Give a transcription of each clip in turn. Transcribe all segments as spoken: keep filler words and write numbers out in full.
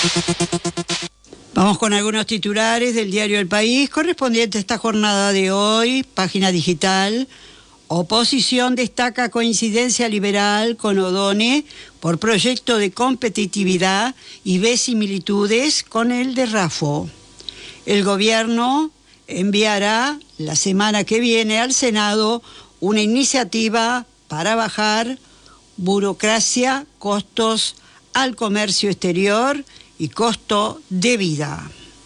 Vamos con algunos titulares del diario El País, correspondiente a esta jornada de hoy, página digital. Oposición destaca coincidencia liberal con Odone por proyecto de competitividad y ve similitudes con el de Raffo. El gobierno enviará la semana que viene al Senado una iniciativa para bajar burocracia, costos al comercio exterior y costo de vida.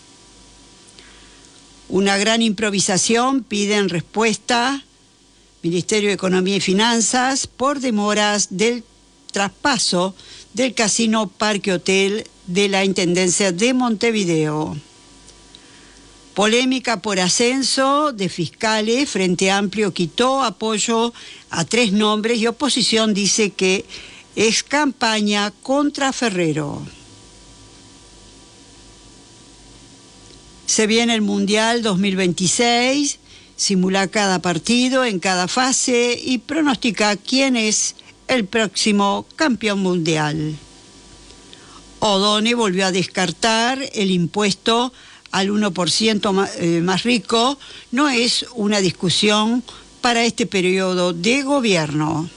Una gran improvisación, piden respuesta Ministerio de Economía y Finanzas por demoras del traspaso del Casino Parque Hotel de la Intendencia de Montevideo. Polémica por ascenso de fiscales, Frente Amplio quitó apoyo a tres nombres y oposición dice que es campaña contra Ferrero. Se viene el Mundial dos mil veintiséis, simula cada partido en cada fase y pronostica quién es el próximo campeón mundial. Odone volvió a descartar el impuesto al uno por ciento más, eh, más rico, no es una discusión para este periodo de gobierno.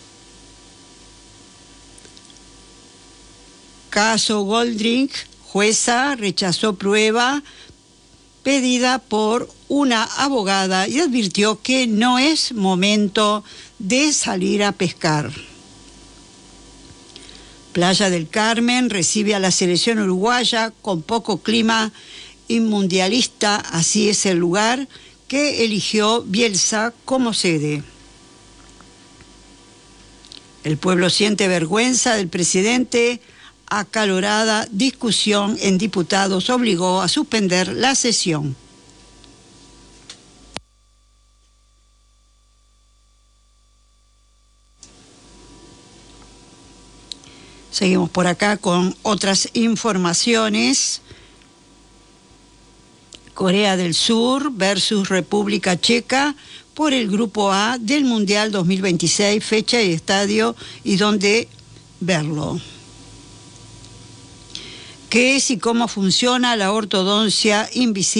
Caso Goldring, jueza rechazó prueba pedida por una abogada y advirtió que no es momento de salir a pescar. Playa del Carmen recibe a la selección uruguaya con poco clima mundialista, así es el lugar que eligió Bielsa como sede. El pueblo siente vergüenza del presidente. Acalorada discusión en diputados obligó a suspender la sesión. Seguimos por acá con otras informaciones. Corea del Sur versus República Checa por el Grupo A del Mundial dos mil veintiséis, fecha y estadio y dónde verlo. ¿Qué es y cómo funciona la ortodoncia invisible?